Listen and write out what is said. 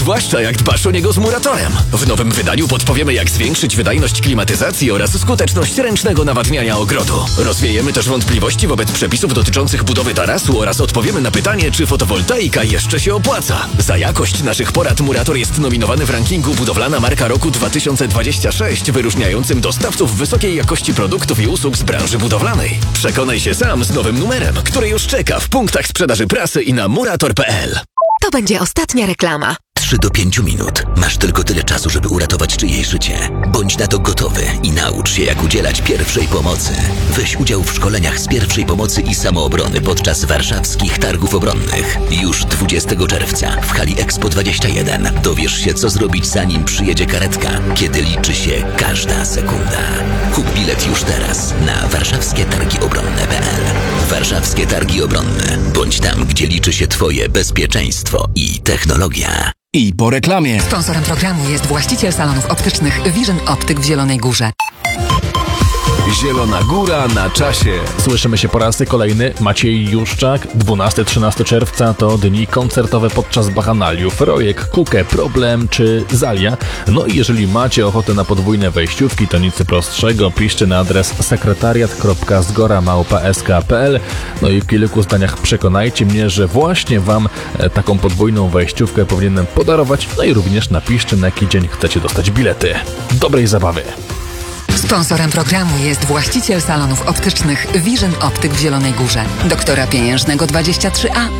zwłaszcza jak dbasz o niego z Muratorem. W nowym wydaniu podpowiemy, jak zwiększyć wydajność klimatyzacji oraz skuteczność ręcznego nawadniania ogrodu. Rozwiejemy też wątpliwości wobec przepisów dotyczących budowy tarasu oraz odpowiemy na pytanie, czy fotowoltaika jeszcze się opłaca. Za jakość naszych porad Murator jest nominowany w rankingu Budowlana Marka Roku 2026, wyróżniającym dostawców wysokiej jakości produktów i usług z branży budowlanej. Przekonaj się sam z nowym numerem, który już czeka w punktach sprzedaży prasy i na murator.pl. To będzie ostatnia reklama. 3 do 5 minut. Masz tylko tyle czasu, żeby uratować czyjeś życie. Bądź na to gotowy i naucz się, jak udzielać pierwszej pomocy. Weź udział w szkoleniach z pierwszej pomocy i samoobrony podczas warszawskich targów obronnych. Już 20 czerwca w hali Expo 21 dowiesz się, co zrobić, zanim przyjedzie karetka, kiedy liczy się każda sekunda. Kup bilet już teraz na warszawskietargiobronne.pl. Warszawskie Targi Obronne. Bądź tam, gdzie liczy się Twoje bezpieczeństwo i technologia. I po reklamie. Sponsorem programu jest właściciel salonów optycznych Vision Optyk w Zielonej Górze. Zielona Góra na czasie. Słyszymy się po raz kolejny. Maciej Juszczak. 12-13 czerwca to dni koncertowe podczas Bachanaliów. Rojek, Kukę, Problem czy Zalia. No i jeżeli macie ochotę na podwójne wejściówki, to nic prostszego. Piszcie na adres sekretariat.zgora@sk.pl. No i w kilku zdaniach przekonajcie mnie, że właśnie Wam taką podwójną wejściówkę powinienem podarować. No i również napiszcie, na jaki dzień chcecie dostać bilety. Dobrej zabawy. Sponsorem programu jest właściciel salonów optycznych Vision Optyk w Zielonej Górze. Doktora Pieniężnego 23A